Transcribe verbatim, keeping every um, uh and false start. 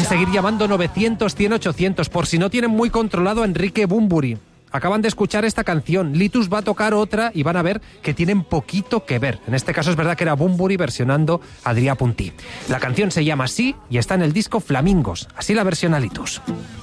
seguir llamando novecientos, cien, ochocientos, por si no tienen muy controlado a Enrique Bunbury. Acaban de escuchar esta canción, Litus va a tocar otra y van a ver que tienen poquito que ver. En este caso es verdad que era Bunbury versionando a Adrià Puntí. La canción se llama así y está en el disco Flamingos, así la versiona Litus.